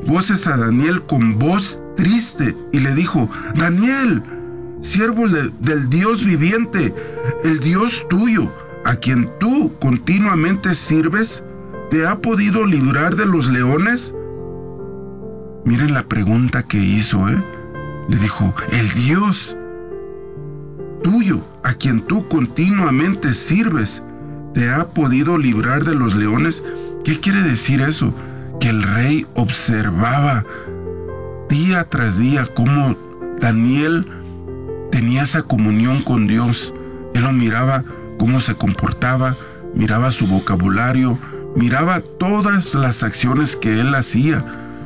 voces a Daniel con voz triste y le dijo: Daniel, siervo del Dios viviente, el Dios tuyo, a quien tú continuamente sirves, ¿te ha podido librar de los leones? Miren la pregunta que hizo, Le dijo: el Dios tuyo, a quien tú continuamente sirves, ¿te ha podido librar de los leones? ¿Qué quiere decir eso? Que el rey observaba día tras día cómo Daniel tenía esa comunión con Dios. Él lo miraba, cómo se comportaba, miraba su vocabulario, miraba todas las acciones que él hacía.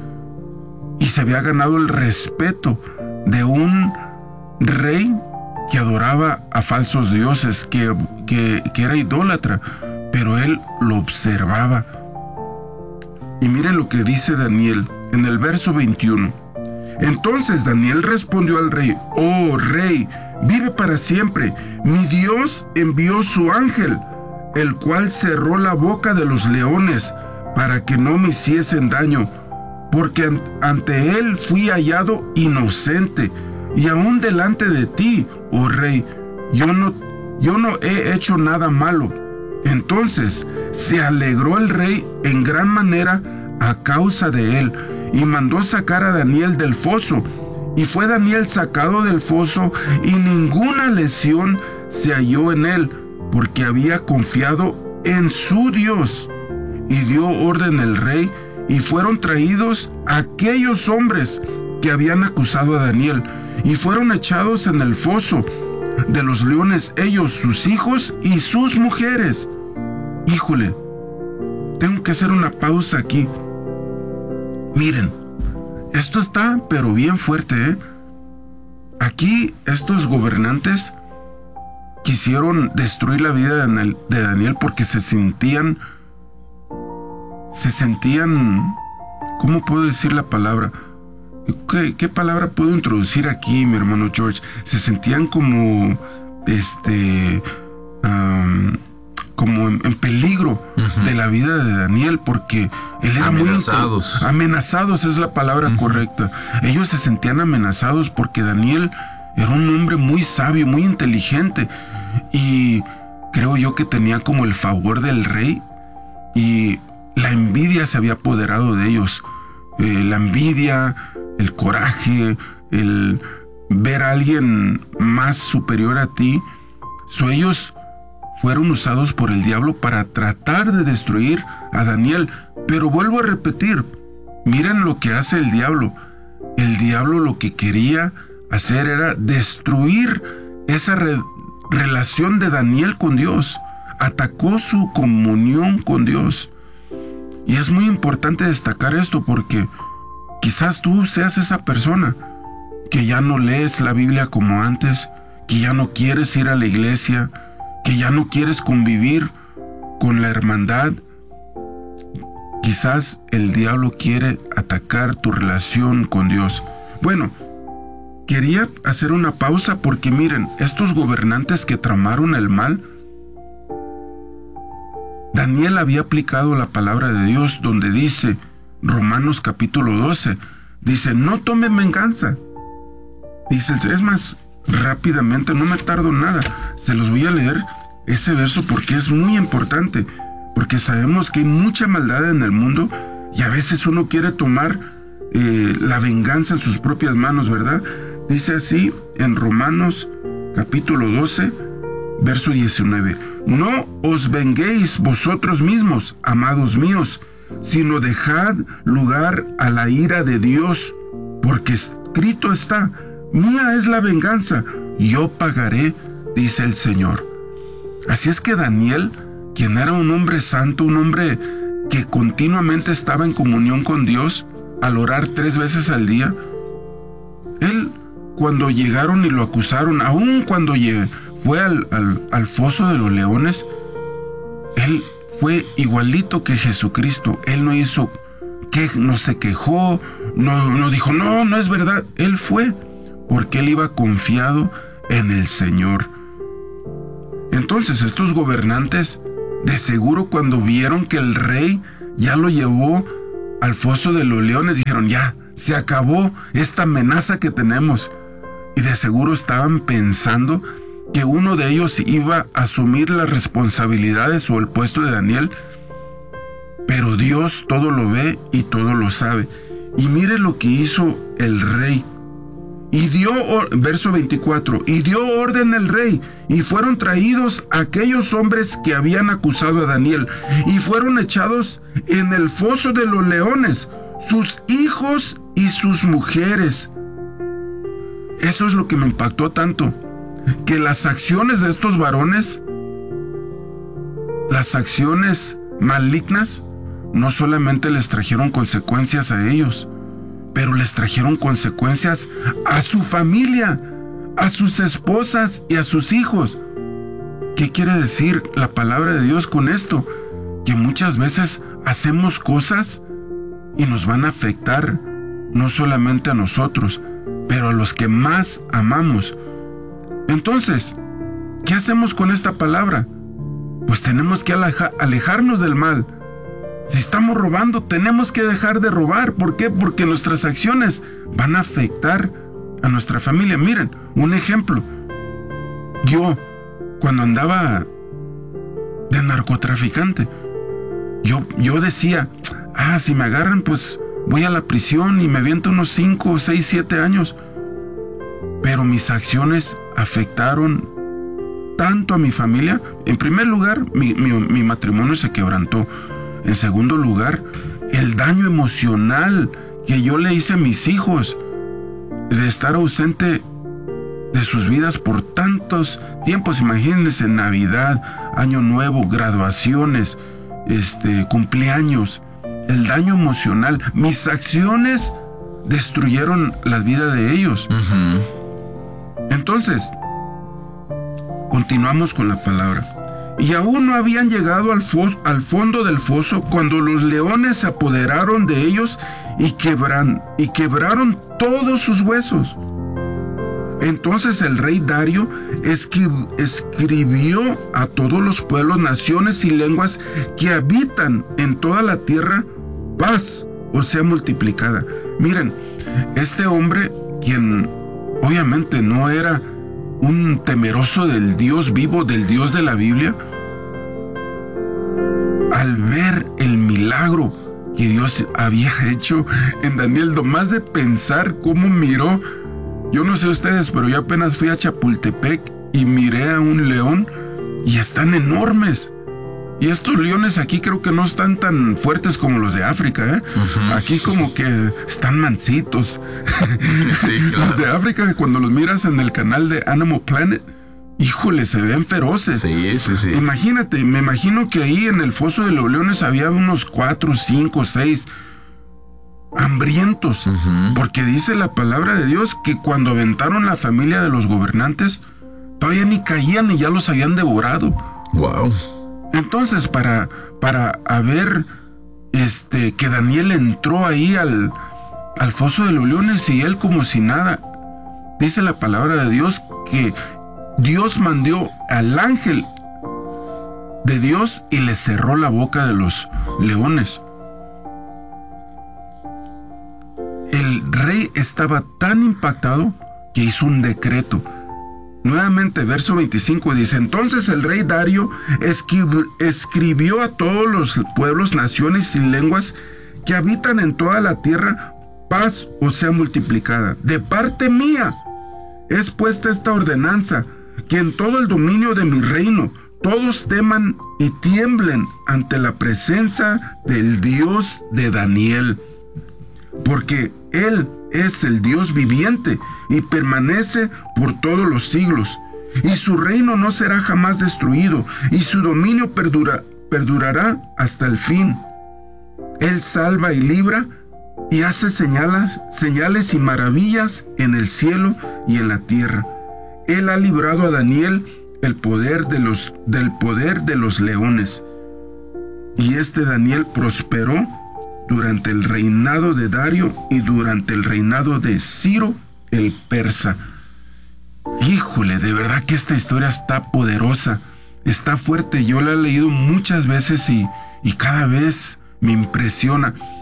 Y se había ganado el respeto de un rey que adoraba a falsos dioses, que era idólatra, pero él lo observaba. Y miren lo que dice Daniel en el verso 21. Entonces Daniel respondió al rey: Oh rey, vive para siempre. Mi Dios envió su ángel, el cual cerró la boca de los leones para que no me hiciesen daño, porque ante él fui hallado inocente, y aún delante de ti, oh rey, yo no he hecho nada malo. Entonces se alegró el rey en gran manera a causa de él, y mandó sacar a Daniel del foso. Y fue Daniel sacado del foso, y ninguna lesión se halló en él, porque había confiado en su Dios. Y dio orden el rey, y fueron traídos aquellos hombres que habían acusado a Daniel, y fueron echados en el foso de los leones, ellos, sus hijos y sus mujeres. Híjole, tengo que hacer una pausa aquí. Miren, esto está pero bien fuerte, Aquí estos gobernantes quisieron destruir la vida de Daniel porque se sentían, ¿cómo puedo decir la palabra? ¿Qué palabra puedo introducir aquí, mi hermano George? Se sentían como, como en peligro de la vida de Daniel, porque él era amenazados. Amenazados es la palabra correcta. Ellos se sentían amenazados porque Daniel era un hombre muy sabio, muy inteligente, y creo yo que tenía como el favor del rey, y la envidia se había apoderado de ellos. La envidia, el coraje, el ver a alguien más superior a ti. Ellos fueron usados por el diablo para tratar de destruir a Daniel. Pero vuelvo a repetir, miren lo que hace el diablo. El diablo lo que quería hacer era destruir esa relación de Daniel con Dios. Atacó su comunión con Dios. Y es muy importante destacar esto porque quizás tú seas esa persona que ya no lees la Biblia como antes, que ya no quieres ir a la iglesia, que ya no quieres convivir con la hermandad. Quizás el diablo quiere atacar tu relación con Dios. Bueno, quería hacer una pausa porque miren, estos gobernantes que tramaron el mal, Daniel había aplicado la palabra de Dios donde dice, Romanos capítulo 12, dice, no tomen venganza. Dice, es más, rápidamente, no me tardo nada, se los voy a leer ese verso porque es muy importante, porque sabemos que hay mucha maldad en el mundo y a veces uno quiere tomar la venganza en sus propias manos, ¿verdad? Dice así en Romanos capítulo 12, verso 19, no os venguéis vosotros mismos, amados míos, sino dejad lugar a la ira de Dios, porque escrito está, mía es la venganza, yo pagaré, dice el Señor. Así es que Daniel, quien era un hombre santo, un hombre que continuamente estaba en comunión con Dios, al orar 3 veces al día, él, cuando llegaron y lo acusaron, aun cuando fue al foso de los leones, él fue igualito que Jesucristo. Él no se quejó, no dijo, no es verdad. Él fue, porque él iba confiado en el Señor. Entonces estos gobernantes, de seguro cuando vieron que el rey ya lo llevó al foso de los leones. Dijeron, ya, se acabó esta amenaza que tenemos. Y de seguro estaban pensando que uno de ellos iba a asumir las responsabilidades o el puesto de Daniel. Pero Dios todo lo ve y todo lo sabe. Y mire lo que hizo el rey. Y dio, verso 24, y dio orden el rey, y fueron traídos aquellos hombres que habían acusado a Daniel, y fueron echados en el foso de los leones, sus hijos y sus mujeres. Eso es lo que me impactó tanto, que las acciones de estos varones, las acciones malignas, no solamente les trajeron consecuencias a ellos, pero les trajeron consecuencias a su familia, a sus esposas y a sus hijos. ¿Qué quiere decir la palabra de Dios con esto? Que muchas veces hacemos cosas y nos van a afectar no solamente a nosotros, pero a los que más amamos. Entonces, ¿qué hacemos con esta palabra? Pues tenemos que alejarnos del mal. Si estamos robando, tenemos que dejar de robar. ¿Por qué? Porque nuestras acciones van a afectar a nuestra familia. Miren, un ejemplo. Yo, cuando andaba de narcotraficante, yo decía, si me agarran, pues voy a la prisión y me aviento unos 5, 6, 7 años. Pero mis acciones afectaron tanto a mi familia. En primer lugar, mi matrimonio se quebrantó. En segundo lugar, el daño emocional que yo le hice a mis hijos de estar ausente de sus vidas por tantos tiempos. Imagínense, Navidad, Año Nuevo, graduaciones, cumpleaños. El daño emocional. Mis acciones destruyeron la vida de ellos. Entonces, continuamos con la palabra. Y aún no habían llegado al fondo del foso cuando los leones se apoderaron de ellos y quebraron todos sus huesos. Entonces el rey Darío escribió a todos los pueblos, naciones y lenguas que habitan en toda la tierra, paz, o sea, multiplicada. Miren, este hombre, quien obviamente no era un temeroso del Dios vivo, del Dios de la Biblia, al ver el milagro que Dios había hecho en Daniel, nomás de pensar cómo miró. Yo no sé ustedes, pero yo apenas fui a Chapultepec y miré a un león y están enormes. Y estos leones aquí creo que no están tan fuertes como los de África, ¿eh? Aquí como que están mansitos. Sí, claro. Los de África, cuando los miras en el canal de Animal Planet, híjole, se ven feroces. Sí. Imagínate, me imagino que ahí en el foso de los leones había unos 4, 5, 6 hambrientos. Porque dice la palabra de Dios que cuando aventaron la familia de los gobernantes, todavía ni caían y ya los habían devorado. Wow. Entonces, para ver que Daniel entró ahí al foso de los leones y él como si nada, dice la palabra de Dios que Dios mandó al ángel de Dios y le cerró la boca de los leones. El rey estaba tan impactado que hizo un decreto. Nuevamente, verso 25 dice, entonces el rey Darío escribió a todos los pueblos, naciones y lenguas que habitan en toda la tierra, paz o sea multiplicada. De parte mía es puesta esta ordenanza, que en todo el dominio de mi reino todos teman y tiemblen ante la presencia del Dios de Daniel, porque Él es el Dios viviente y permanece por todos los siglos, y su reino no será jamás destruido, y su dominio perdurará hasta el fin. Él salva y libra y hace señales y maravillas en el cielo y en la tierra. Él ha librado a Daniel del poder de los leones. Y Daniel prosperó durante el reinado de Darío y durante el reinado de Ciro el persa. Híjole, de verdad que esta historia está poderosa, está fuerte. Yo la he leído muchas veces y cada vez me impresiona.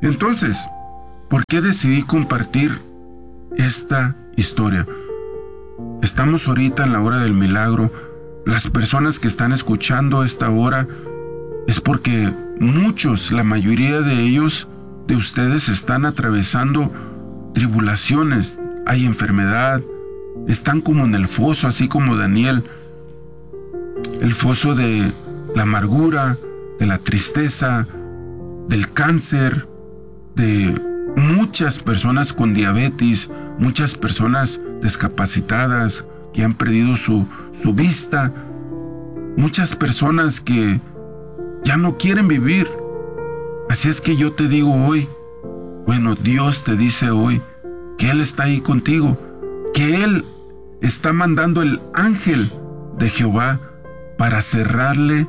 Entonces, ¿por qué decidí compartir esta historia? Estamos ahorita en la hora del milagro. Las personas que están escuchando esta hora es porque muchos, la mayoría de ellos, de ustedes, están atravesando tribulaciones. Hay enfermedad, están como en el foso, así como Daniel. El foso de la amargura, de la tristeza, del cáncer, de muchas personas con diabetes, muchas personas discapacitadas que han perdido su vista, muchas personas que ya no quieren vivir. Así es que yo te digo hoy, bueno, Dios te dice hoy que Él está ahí contigo, que Él está mandando el ángel de Jehová para cerrarle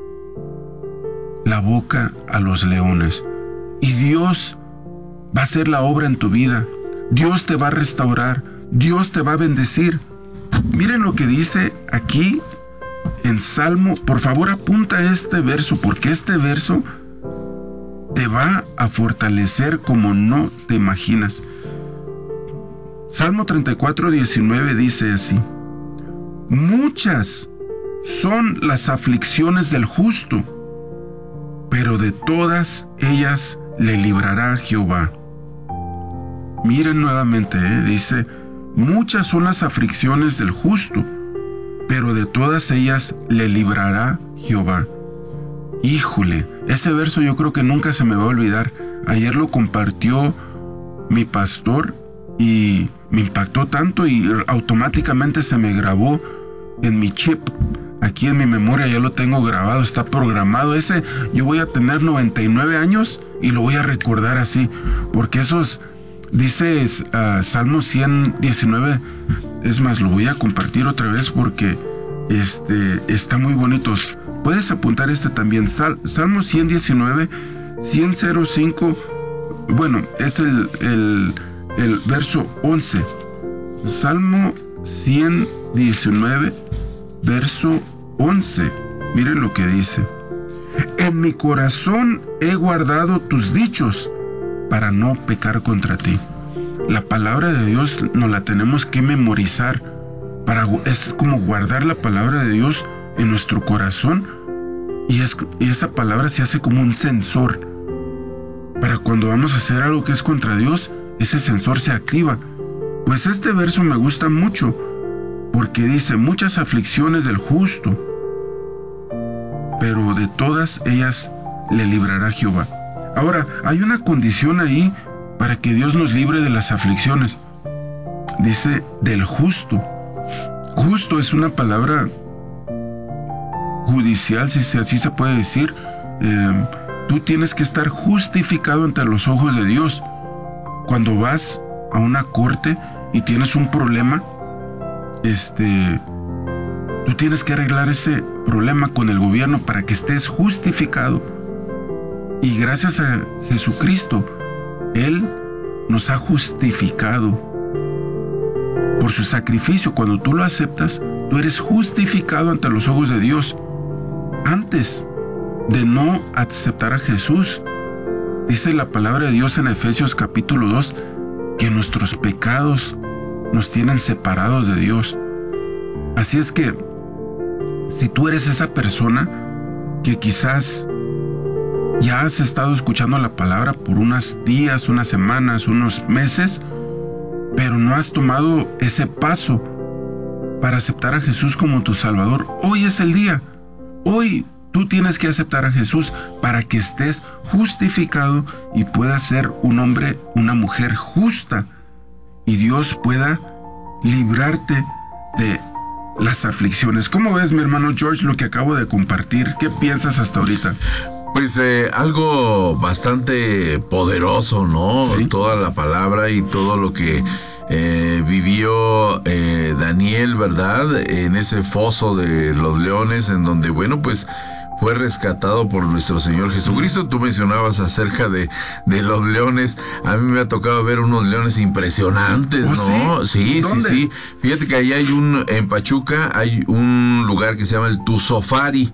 la boca a los leones. Y Dios va a hacer la obra en tu vida. Dios te va a restaurar. Dios te va a bendecir. Miren lo que dice aquí en Salmo. Por favor, apunta este verso, porque este verso te va a fortalecer como no te imaginas. Salmo 34:19 dice así: muchas son las aflicciones del justo, pero de todas ellas le librará Jehová. Miren nuevamente, dice, muchas son las aflicciones del justo, pero de todas ellas le librará Jehová. Híjole, ese verso yo creo que nunca se me va a olvidar. Ayer lo compartió mi pastor y me impactó tanto y automáticamente se me grabó en mi chip. Aquí en mi memoria ya lo tengo grabado, está programado. Ese, yo voy a tener 99 años y lo voy a recordar así, porque esos, dice Salmo 119, es más, lo voy a compartir otra vez porque está muy bonitos. Puedes apuntar también, Salmo 119, 105, bueno, es el verso 11. Salmo 119, verso 11. Miren lo que dice: en mi corazón he guardado tus dichos para no pecar contra ti. La palabra de Dios nos la tenemos que memorizar. Es como guardar la palabra de Dios en nuestro corazón, y esa palabra se hace como un sensor para cuando vamos a hacer algo que es contra Dios. Ese sensor se activa. Pues este verso me gusta mucho porque dice: muchas aflicciones del justo, pero de todas ellas le librará Jehová. Ahora, hay una condición ahí para que Dios nos libre de las aflicciones. Dice del justo. Justo es una palabra judicial, si así se puede decir. Tú tienes que estar justificado ante los ojos de Dios. Cuando vas a una corte y tienes un problema, tú tienes que arreglar ese problema con el gobierno para que estés justificado. Y gracias a Jesucristo, Él nos ha justificado por su sacrificio. Cuando tú lo aceptas, tú eres justificado ante los ojos de Dios. Antes de no aceptar a Jesús, dice la palabra de Dios en Efesios capítulo 2, que nuestros pecados nos tienen separados de Dios. Así es que, si tú eres esa persona que quizás ya has estado escuchando la palabra por unos días, unas semanas, unos meses, pero no has tomado ese paso para aceptar a Jesús como tu Salvador, hoy es el día. Hoy tú tienes que aceptar a Jesús para que estés justificado y puedas ser un hombre, una mujer justa, y Dios pueda librarte de las aflicciones. ¿Cómo ves, mi hermano George, lo que acabo de compartir? ¿Qué piensas hasta ahorita? Pues algo bastante poderoso, ¿no? ¿Sí? Toda la palabra y todo lo que vivió Daniel, ¿verdad? En ese foso de los leones, en donde, bueno, pues fue rescatado por nuestro Señor Jesucristo. Tú mencionabas acerca de los leones. A mí me ha tocado ver unos leones impresionantes, ¿no? ¿Sí? Sí. Fíjate que ahí en Pachuca hay un lugar que se llama el Tu Safari.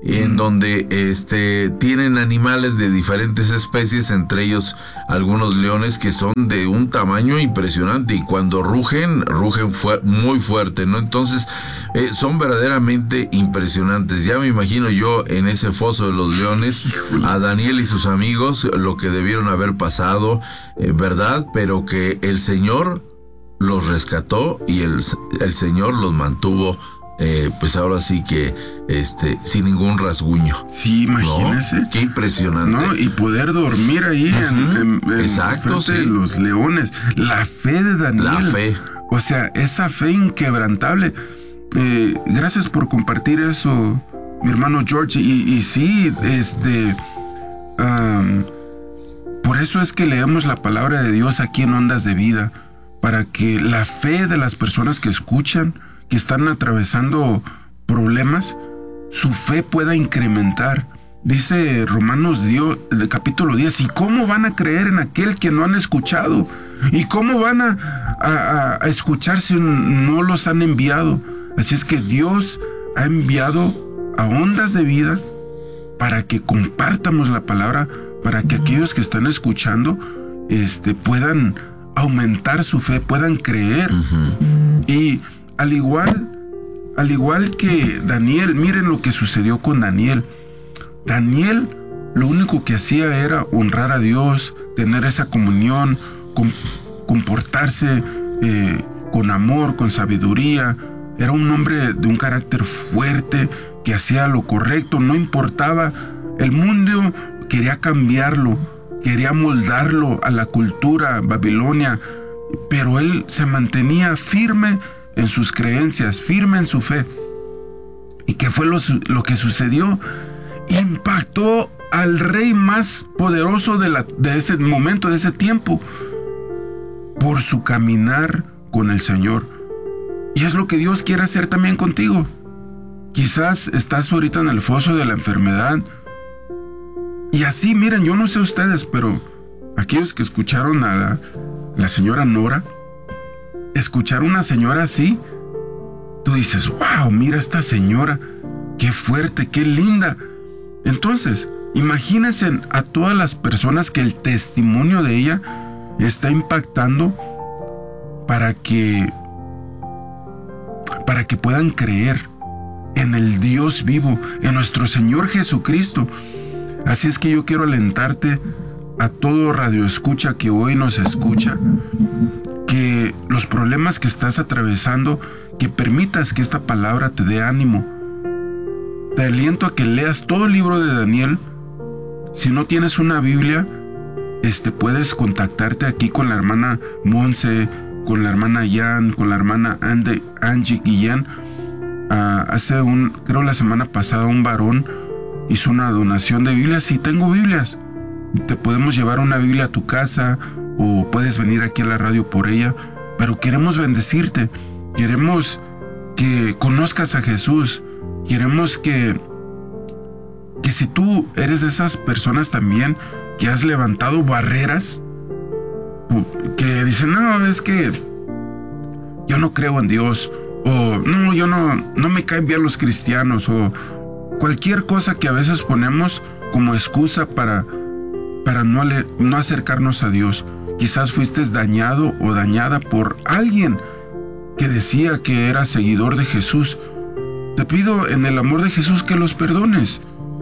en donde tienen animales de diferentes especies, entre ellos algunos leones que son de un tamaño impresionante, y cuando rugen muy fuerte, ¿no? Entonces son verdaderamente impresionantes. Ya me imagino yo en ese foso de los leones a Daniel y sus amigos lo que debieron haber pasado, ¿verdad? Pero que el Señor los rescató y el Señor los mantuvo, pues ahora sí que sin ningún rasguño. Sí, imagínese. ¿No? Qué impresionante. ¿No? Y poder dormir ahí exacto, frente sí, de los leones. La fe de Daniel. La fe. O sea, esa fe inquebrantable. Gracias por compartir eso, mi hermano George. Y sí, por eso es que leemos la palabra de Dios aquí en Ondas de Vida, para que la fe de las personas que escuchan, que están atravesando problemas, su fe pueda incrementar. Dice Romanos 10, capítulo 10, ¿y cómo van a creer en aquel que no han escuchado? ¿Y cómo van a escuchar si no los han enviado? Así es que Dios ha enviado a Ondas de Vida para que compartamos la palabra, para que aquellos que están escuchando puedan aumentar su fe, puedan creer. Y al igual que Daniel, miren lo que sucedió con Daniel. Daniel lo único que hacía era honrar a Dios, tener esa comunión, comportarse con amor, con sabiduría. Era un hombre de un carácter fuerte que hacía lo correcto, no importaba. El mundo quería cambiarlo, quería moldarlo a la cultura babilonia, pero él se mantenía firme en sus creencias, firme en su fe. ¿Y qué fue lo que sucedió? Impactó al rey más poderoso de ese momento, de ese tiempo, por su caminar con el Señor. Y es lo que Dios quiere hacer también contigo. Quizás estás ahorita en el foso de la enfermedad. Y así, miren, yo no sé ustedes, pero aquellos que escucharon a la señora Nora, escuchar una señora así, tú dices, wow, mira esta señora, qué fuerte, qué linda. Entonces, imagínense a todas las personas que el testimonio de ella está impactando para que puedan creer en el Dios vivo, en nuestro Señor Jesucristo. Así es que yo quiero alentarte a todo radioescucha que hoy nos escucha, que los problemas que estás atravesando, que permitas que esta palabra te dé ánimo. Te aliento a que leas todo el libro de Daniel. Si no tienes una Biblia, puedes contactarte aquí con la hermana Monse, con la hermana Jan, con la hermana Angie Guillén. Creo la semana pasada un varón hizo una donación de Biblias. Y tengo Biblias. Te podemos llevar una Biblia a tu casa o puedes venir aquí a la radio por ella. Pero queremos bendecirte. Queremos que conozcas a Jesús. Queremos que si tú eres de esas personas también que has levantado barreras, que dicen, no, es que yo no creo en Dios, o no, yo no me caen bien los cristianos, o cualquier cosa que a veces ponemos como excusa para no acercarnos a Dios. Quizás fuiste dañado o dañada por alguien que decía que era seguidor de Jesús. Te pido en el amor de Jesús que los perdones.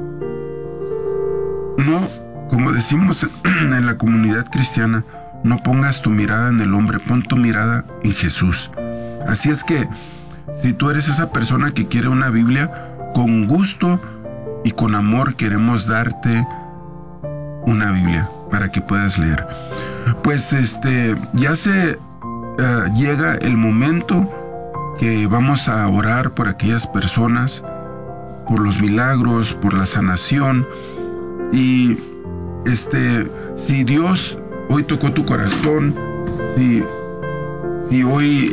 No, como decimos en la comunidad cristiana, no pongas tu mirada en el hombre, pon tu mirada en Jesús. Así es que, si tú eres esa persona que quiere una Biblia, con gusto y con amor queremos darte una Biblia para que puedas leer. Pues ya se llega el momento que vamos a orar por aquellas personas, por los milagros, por la sanación. Y si Dios hoy tocó tu corazón, si hoy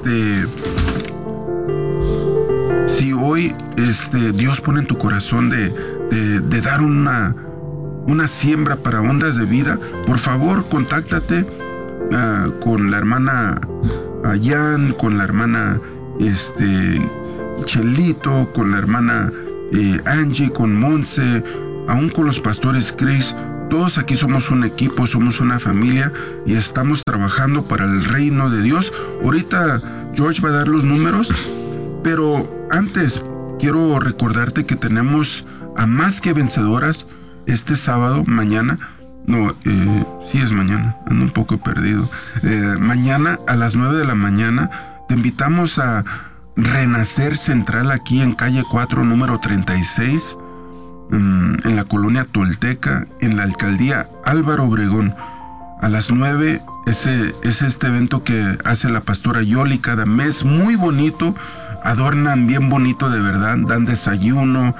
Dios pone en tu corazón de dar una siembra para Ondas de Vida, por favor contáctate con la hermana Jan, con la hermana Chelito, con la hermana Angie, con Monse, aún con los pastores Chris. Todos aquí somos un equipo, somos una familia y estamos trabajando para el reino de Dios. Ahorita George va a dar los números, pero antes quiero recordarte que tenemos a Más que Vencedoras este sábado, mañana. No, sí es mañana, ando un poco perdido. Mañana a las 9 de la mañana te invitamos a Renacer Central aquí en calle 4, número 36, en la colonia Tolteca, en la alcaldía Álvaro Obregón. A las 9 es este evento que hace la pastora Yoli cada mes, muy bonito, adornan bien bonito de verdad, dan desayuno.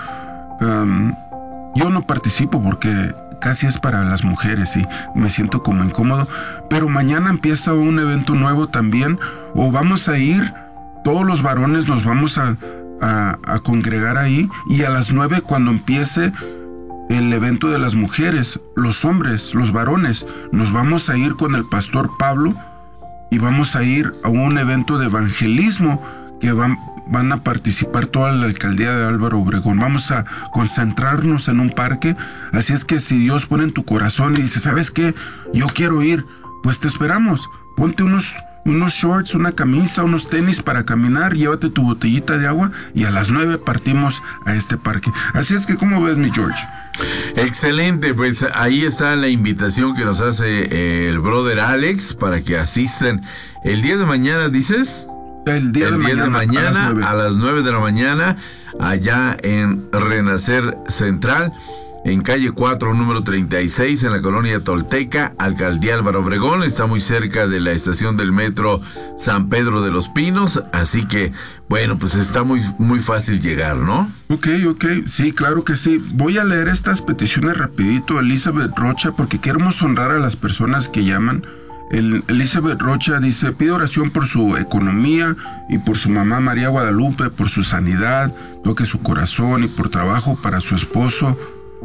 Yo no participo porque casi es para las mujeres y me siento como incómodo, pero mañana empieza un evento nuevo también, o vamos a ir, todos los varones nos vamos a congregar ahí, y a las 9 cuando empiece el evento de las mujeres, los hombres, los varones, nos vamos a ir con el pastor Pablo y vamos a ir a un evento de evangelismo que van a participar toda la alcaldía de Álvaro Obregón. Vamos a concentrarnos en un parque, así es que si Dios pone en tu corazón y dice, ¿sabes qué? Yo quiero ir, pues te esperamos. Ponte unos shorts, una camisa, unos tenis para caminar, llévate tu botellita de agua y a las 9 partimos a este parque. Así es que, ¿cómo ves, mi George? Excelente, pues ahí está la invitación que nos hace el brother Alex para que asistan el día de mañana, ¿dices? El día de mañana a las 9 de la mañana, allá en Renacer Central, en calle 4, número 36, en la colonia Tolteca, alcaldía Álvaro Obregón. Está muy cerca de la estación del metro San Pedro de los Pinos, así que, bueno, pues está muy, muy fácil llegar, ¿no? Ok, sí, claro que sí. Voy a leer estas peticiones rapidito, Elizabeth Rocha, porque queremos honrar a las personas que llaman. Elizabeth Rocha dice, pide oración por su economía y por su mamá María Guadalupe, por su sanidad, toque su corazón, y por trabajo para su esposo.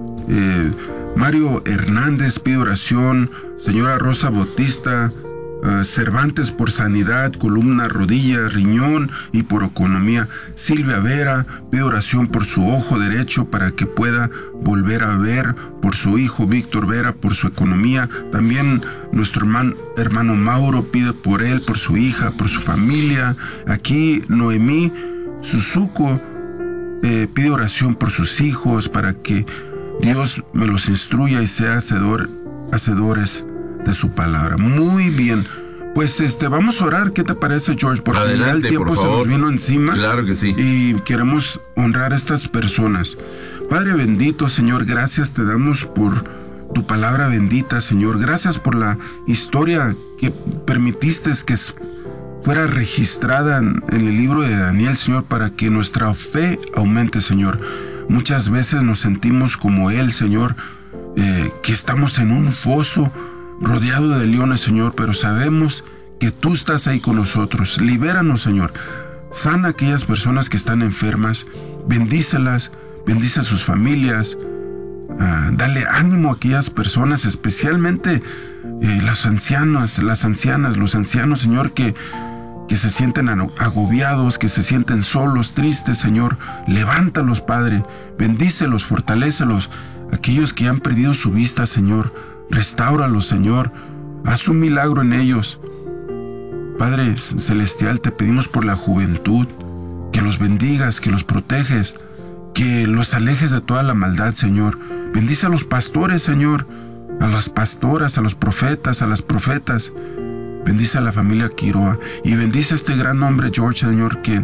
Mario Hernández pide oración, señora Rosa Bautista Cervantes por sanidad, columna, rodilla, riñón y por economía. Silvia Vera pide oración por su ojo derecho para que pueda volver a ver, por su hijo Víctor Vera por su economía. También nuestro hermano Mauro pide por él, por su hija, por su familia. Aquí Noemí Suzuko pide oración por sus hijos para que Dios me los instruya y sea hacedores de su palabra. Muy bien, pues vamos a orar. ¿Qué te parece, George? Porque adelante, ya el tiempo se nos vino encima. Claro que sí. Y queremos honrar a estas personas. Padre bendito, Señor, gracias te damos por tu palabra bendita, Señor. Gracias por la historia que permitiste que fuera registrada en el libro de Daniel, Señor, para que nuestra fe aumente, Señor. Muchas veces nos sentimos como él, Señor, que estamos en un foso rodeado de leones, Señor, pero sabemos que tú estás ahí con nosotros. Libéranos, Señor. Sana a aquellas personas que están enfermas. Bendícelas, bendice a sus familias. Dale ánimo a aquellas personas, especialmente las ancianas, los ancianos, Señor, que se sienten agobiados, que se sienten solos, tristes, Señor. Levántalos, Padre. Bendícelos, fortalécelos. Aquellos que han perdido su vista, Señor, restáuralos, Señor. Haz un milagro en ellos. Padre celestial, te pedimos por la juventud, que los bendigas, que los proteges, que los alejes de toda la maldad, Señor. Bendice a los pastores, Señor, a las pastoras, a los profetas, a las profetas. Bendice a la familia Quiroa y bendice a este gran hombre, George, Señor, que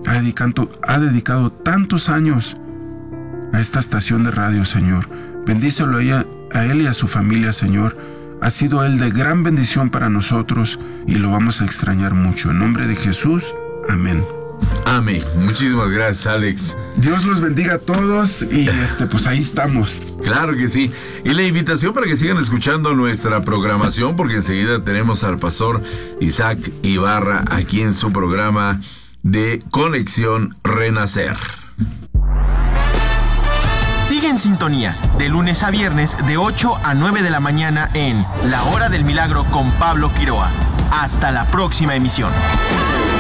ha dedicado tantos años a esta estación de radio, Señor. Bendícelo a él y a su familia, Señor. Ha sido él de gran bendición para nosotros y lo vamos a extrañar mucho. En nombre de Jesús, amén. Amén. Muchísimas gracias, Alex. Dios los bendiga a todos y pues ahí estamos. Claro que sí. Y la invitación para que sigan escuchando nuestra programación, porque enseguida tenemos al pastor Isaac Ibarra aquí en su programa de Conexión Renacer. Sigue en sintonía, de lunes a viernes, de 8 a 9 de la mañana en La Hora del Milagro con Pablo Quiroa. Hasta la próxima emisión.